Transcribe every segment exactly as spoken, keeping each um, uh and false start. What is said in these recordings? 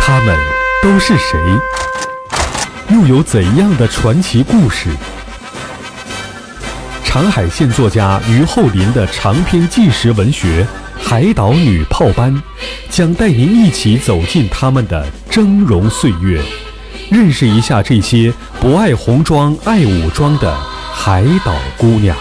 他们都是谁？又有怎样的传奇故事？长海县作家于厚林的长篇纪实文学《海岛女炮班》，将带您一起走进他们的峥嵘岁月，认识一下这些不爱红装爱武装的海岛姑娘。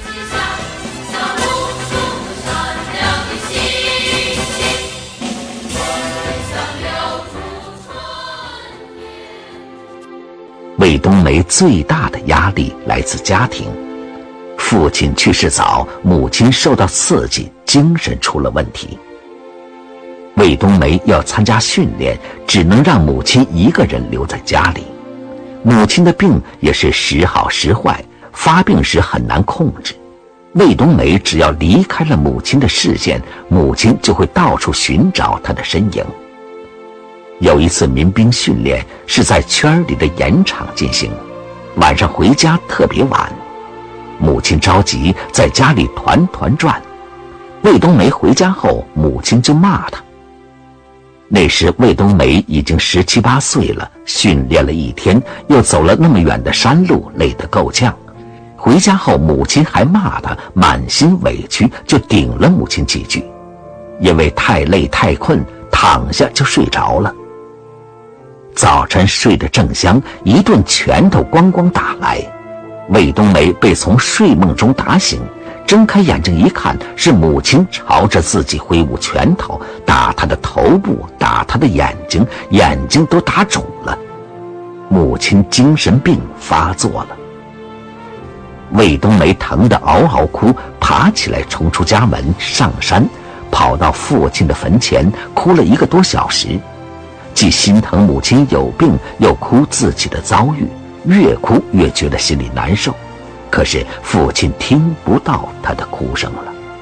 魏冬梅最大的压力来自家庭，父亲去世早，母亲受到刺激，精神出了问题。魏冬梅要参加训练，只能让母亲一个人留在家里。母亲的病也是时好时坏，发病时很难控制。魏冬梅只要离开了母亲的视线，母亲就会到处寻找她的身影。有一次民兵训练是在圈里的盐场进行，晚上回家特别晚，母亲着急，在家里团团转。魏冬梅回家后，母亲就骂她。那时魏冬梅已经十七八岁了，训练了一天，又走了那么远的山路，累得够呛。回家后母亲还骂她，满心委屈，就顶了母亲几句。因为太累太困，躺下就睡着了。早晨睡得正香，一顿拳头咣咣打来，魏冬梅被从睡梦中打醒，睁开眼睛一看，是母亲朝着自己挥舞拳头，打她的头部，打她的眼睛，眼睛都打肿了。母亲精神病发作了。魏冬梅疼得嗷嗷哭，爬起来冲出家门，上山，跑到父亲的坟前，哭了一个多小时。既心疼母亲有病，又哭自己的遭遇，越哭越觉得心里难受。可是父亲听不到他的哭声了。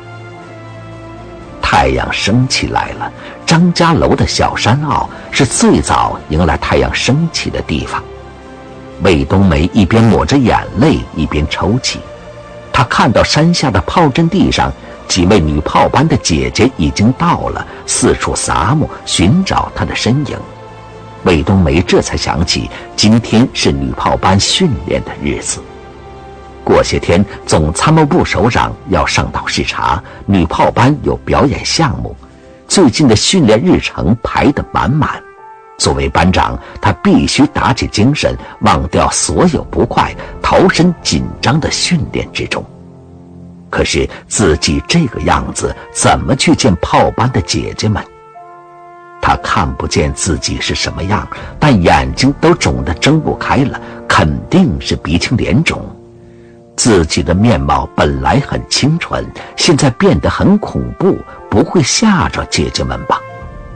太阳升起来了，张家楼的小山坳是最早迎来太阳升起的地方。魏冬梅一边抹着眼泪，一边抽泣。她看到山下的炮阵地上，几位女炮班的姐姐已经到了，四处撒木寻找她的身影。魏冬梅这才想起，今天是女炮班训练的日子。过些天总参谋部首长要上岛视察，女炮班有表演项目，最近的训练日程排得满满。作为班长，他必须打起精神，忘掉所有不快，投身紧张的训练之中。可是自己这个样子，怎么去见炮班的姐姐们？他看不见自己是什么样，但眼睛都肿得睁不开了，肯定是鼻青脸肿。自己的面貌本来很清纯，现在变得很恐怖，不会吓着姐姐们吧？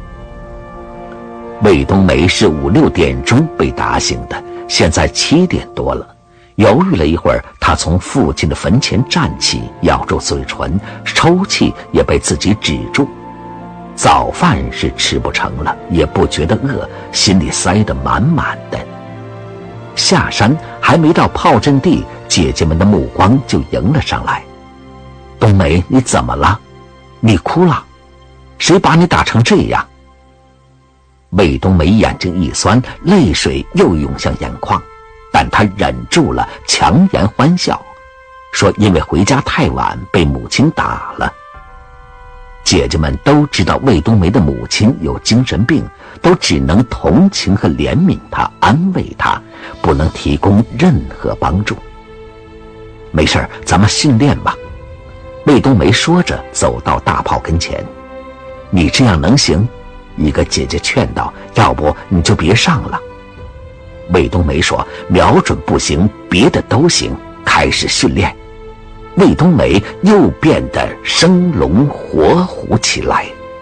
魏冬梅是五六点钟被打醒的，现在七点多了。犹豫了一会儿，他从父亲的坟前站起，咬住嘴唇，抽泣也被自己止住。早饭是吃不成了，也不觉得饿，心里塞得满满的。下山还没到炮阵地，姐姐们的目光就迎了上来。冬梅，你怎么了？你哭了？谁把你打成这样？魏冬梅眼睛一酸，泪水又涌向眼眶，但她忍住了，强颜欢笑，说因为回家太晚被母亲打了。姐姐们都知道魏冬梅的母亲有精神病，都只能同情和怜悯她，安慰她，不能提供任何帮助。没事，咱们训练吧。魏冬梅说着走到大炮跟前。你这样能行？一个姐姐劝道，要不你就别上了。魏冬梅说，瞄准不行，别的都行，开始训练。魏冬梅又变得生龙活虎起来。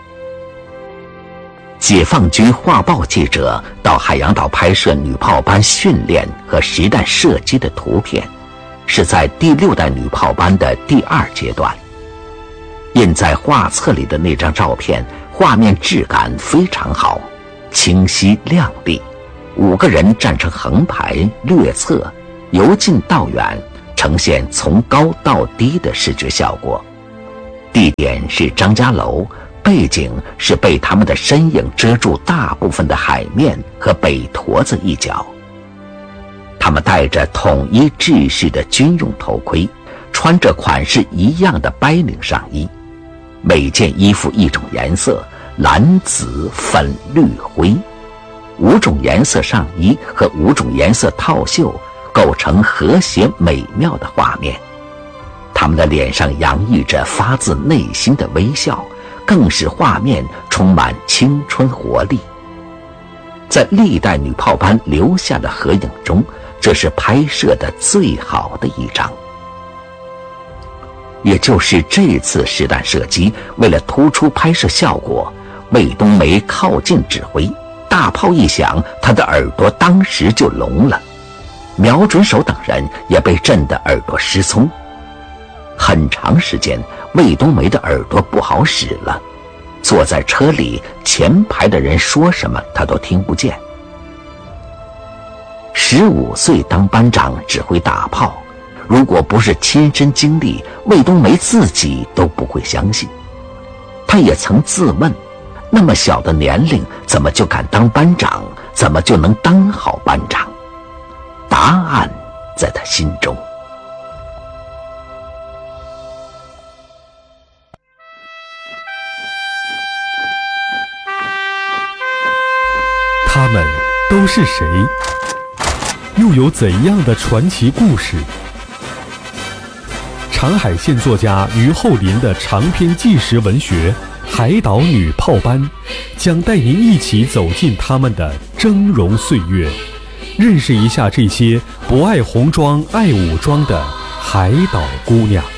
解放军画报记者到海洋岛拍摄女炮班训练和实弹射击的图片，是在第六代女炮班的第二阶段。印在画册里的那张照片，画面质感非常好，清晰亮丽。五个人站成横排，略侧，由近到远，呈现从高到低的视觉效果。地点是张家楼， 背景是被他们的身影遮住大部分的海面和北驼子一角。他们戴着统一制式的军用头盔，穿着款式一样的白领上衣，每件衣服一种颜色，蓝、紫、粉、绿、灰，五种颜色上衣和五种颜色套袖构成和谐美妙的画面。他们的脸上洋溢着发自内心的微笑，更使画面充满青春活力。在历代女炮班留下的合影中，这是拍摄的最好的一张。也就是这次实弹射击，为了突出拍摄效果，魏冬梅靠近指挥，大炮一响，他的耳朵当时就聋了，瞄准手等人也被震得耳朵失聪。很长时间，魏冬梅的耳朵不好使了，坐在车里，前排的人说什么她都听不见。十五岁当班长指挥大炮，如果不是亲身经历，魏冬梅自己都不会相信。她也曾自问，那么小的年龄怎么就敢当班长，怎么就能当好班长？答案在她心中。 他们都是谁？又有怎样的传奇故事？长海县作家于厚林的长篇纪实文学《海岛女炮班》，将带您一起走进他们的峥嵘岁月，认识一下这些不爱红装爱武装的海岛姑娘。